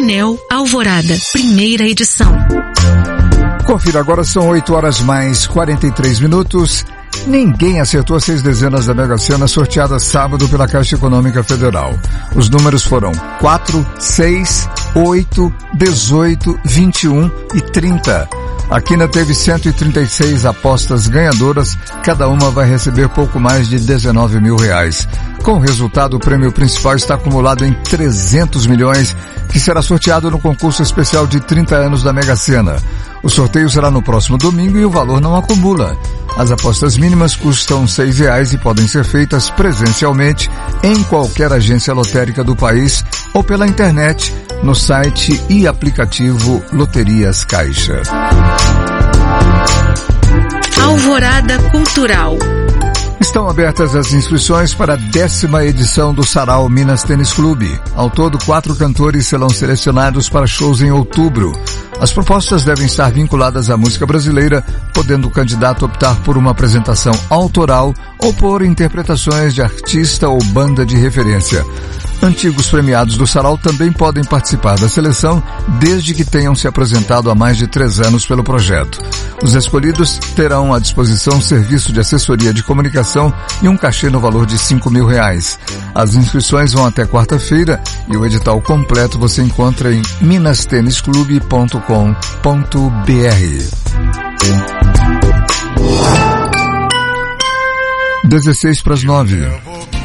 Painel Alvorada, primeira edição. Confira agora, são 8h mais 43 minutos. Ninguém acertou as 6 dezenas da Mega Sena sorteada sábado pela Caixa Econômica Federal. Os números foram 4, 6, 8, 18, 21 e 30. A Quina teve 136 apostas ganhadoras, cada uma vai receber pouco mais de R$19 mil. Com o resultado, o prêmio principal está acumulado em 300 milhões, que será sorteado no concurso especial de 30 anos da Mega Sena. O sorteio será no próximo domingo e o valor não acumula. As apostas mínimas custam R$6 e podem ser feitas presencialmente em qualquer agência lotérica do país ou pela internet, no site e aplicativo Loterias Caixa. Alvorada Cultural. Estão abertas as inscrições para a 10ª edição do Sarau Minas Tênis Clube. Ao todo, 4 cantores serão selecionados para shows em outubro. As propostas devem estar vinculadas à música brasileira, podendo o candidato optar por uma apresentação autoral ou por interpretações de artista ou banda de referência. Antigos premiados do Sarau também podem participar da seleção, desde que tenham se apresentado há mais de 3 anos pelo projeto. Os escolhidos terão à disposição serviço de assessoria de comunicação e um cachê no valor de R$5 mil. As inscrições vão até quarta-feira e o edital completo você encontra em minastenisclube.com.br. 16 para as 9.